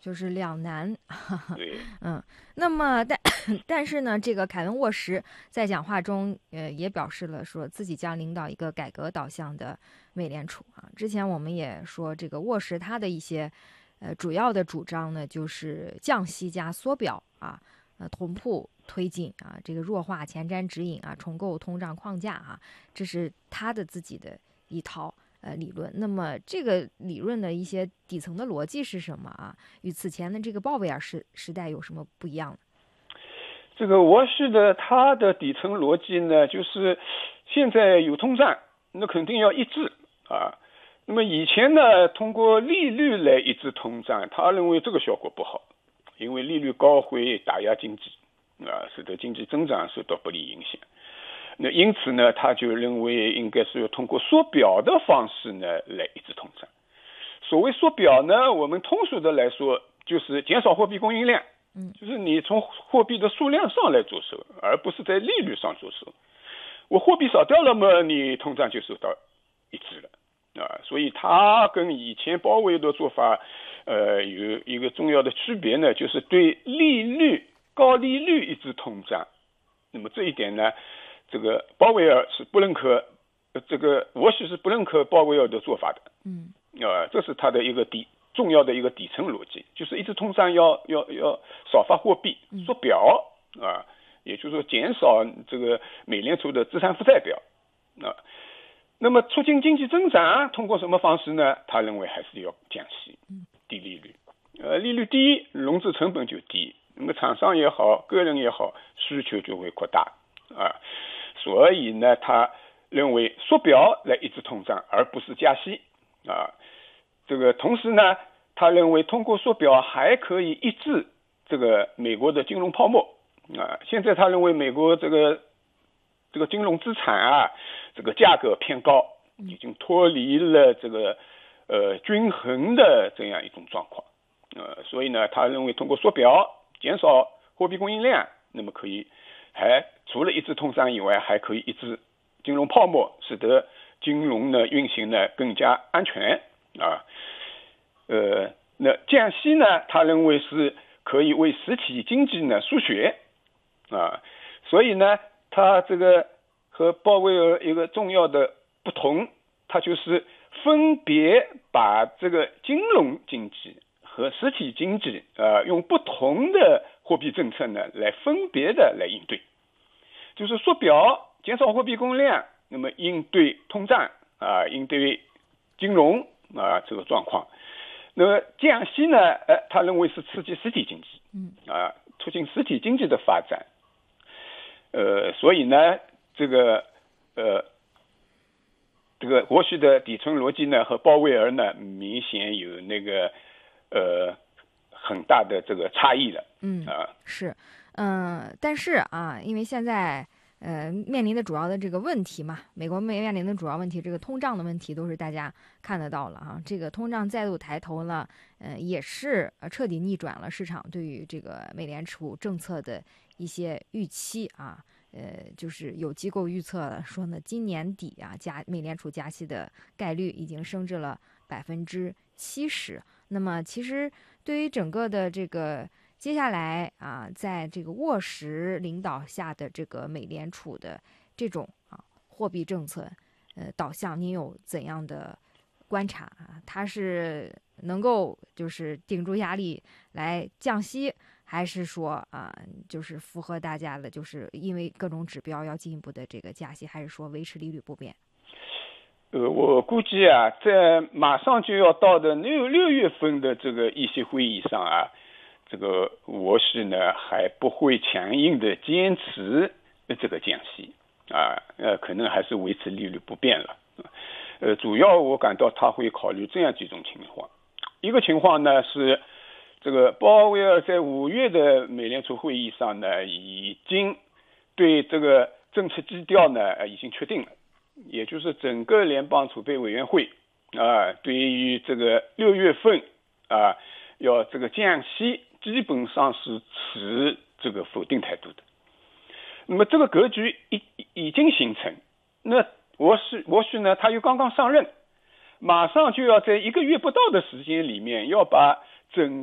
就是两难。 对。 嗯，那么但是呢，这个凯文沃什在讲话中，也表示了说自己将领导一个改革导向的美联储啊。之前我们也说，这个沃什他的一些主要的主张呢，就是降息加缩表啊，同步推进啊，这个弱化前瞻指引啊，重构通胀框架啊，这是他的自己的一套理论。那么这个理论的一些底层的逻辑是什么啊？与此前的这个鲍威尔时代有什么不一样呢？ 这个沃什的它的底层逻辑呢，就是现在有通胀，那肯定要抑制啊。那么以前呢，通过利率来抑制通胀，他认为这个效果不好，因为利率高会打压经济啊，使得经济增长受到不利影响。那因此呢，他就认为应该是要通过缩表的方式呢来抑制通胀。所谓缩表呢，我们通俗的来说就是减少货币供应量，就是你从货币的数量上来着手，而不是在利率上着手。我货币少掉了嘛，你通胀就受到抑制了啊。所以它跟以前鲍威尔的做法，有一个重要的区别呢，就是对高利率抑制通胀。那么这一点呢，这个鲍威尔是不认可，这个沃什是不认可鲍威尔的做法的。这是他的一个重要的一个底层逻辑，就是一直通胀要少发货币，缩表啊，也就是说减少这个美联储的资产负债表啊。那么促进经济增长通过什么方式呢？他认为还是要降息，低利率，利率低，融资成本就低，那么厂商也好，个人也好，需求就会扩大啊。所以呢，他认为缩表来抑制通胀，而不是加息啊。这个同时呢，他认为通过缩表还可以抑制这个美国的金融泡沫啊。现在他认为美国这个金融资产啊，这个价格偏高，已经脱离了这个均衡的这样一种状况。所以呢，他认为通过缩表减少货币供应量，那么可以除了抑制通胀以外，还可以抑制金融泡沫，使得金融呢运行呢更加安全啊。那降息呢，他认为是可以为实体经济呢输血啊。所以呢，他这个和鲍威尔一个重要的不同，他就是分别把这个金融经济和实体经济用不同的货币政策呢来分别的来应对，就是缩表减少货币供应量，那么应对通胀啊，应对金融啊这个状况。那么降息呢，他认为是刺激实体经济，促进实体经济的发展。所以呢，这个沃什的底层逻辑呢和鲍威尔呢明显有那个很大的这个差异了。 是，但是啊，因为现在面临的主要的这个问题嘛，美国面临的主要问题，这个通胀的问题都是大家看得到了啊。这个通胀再度抬头了，也是彻底逆转了市场对于这个美联储政策的一些预期啊。就是有机构预测了说呢，今年底啊，美联储加息的概率已经升至了70%。那么其实对于整个的这个接下来啊，在这个沃什领导下的这个美联储的这种货币政策导向，您有怎样的观察啊？它是能够就是顶住压力来降息，还是说就是符合大家的，就是因为各种指标要进一步的这个加息，还是说维持利率不变？ 我估计啊，在马上就要到的六月份的这个议息会议上啊，这个沃什呢还不会强硬的坚持这个降息啊，可能还是维持利率不变了。主要我感到他会考虑这样几种情况。一个情况呢是，这个鲍威尔在5月的美联储会议上呢，已经对这个政策基调呢已经确定了，也就是整个联邦储备委员会对于这个6月份要这个降息，基本上是持这个否定态度的。那么这个格局已经形成，那沃什呢，他又刚刚上任，马上就要在1个月不到的时间里面，要把整